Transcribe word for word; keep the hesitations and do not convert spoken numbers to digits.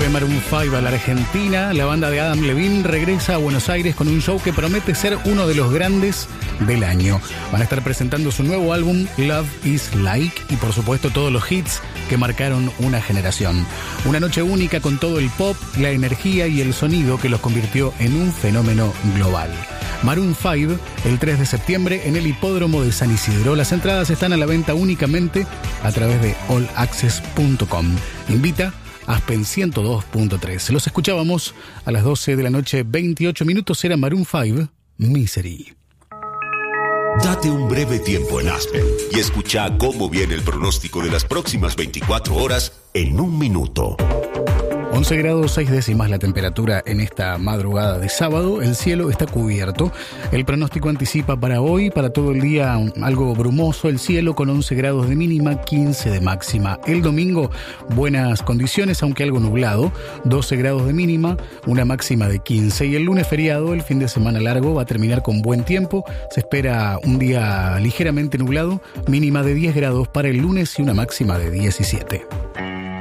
Vuelve Maroon cinco a la Argentina. La banda de Adam Levine regresa a Buenos Aires con un show que promete ser uno de los grandes del año. Van a estar presentando su nuevo álbum Love is Like y por supuesto todos los hits que marcaron una generación. Una noche única con todo el pop, la energía y el sonido que los convirtió en un fenómeno global. Maroon cinco, el tres de septiembre en el Hipódromo de San Isidro. Las entradas están a la venta únicamente a través de all access punto com. Invita Aspen ciento dos punto tres. Los escuchábamos a las doce de la noche, veintiocho minutos. Era Maroon cinco, Misery. Date un breve tiempo en Aspen y escucha cómo viene el pronóstico de las próximas veinticuatro horas en un minuto. once grados seis décimas la temperatura en esta madrugada de sábado. El cielo está cubierto. El pronóstico anticipa para hoy, para todo el día, algo brumoso el cielo con once grados de mínima, quince de máxima. El domingo, buenas condiciones, aunque algo nublado, doce grados de mínima, una máxima de quince. Y el lunes feriado, el fin de semana largo, va a terminar con buen tiempo. Se espera un día ligeramente nublado, mínima de diez grados para el lunes y una máxima de diecisiete.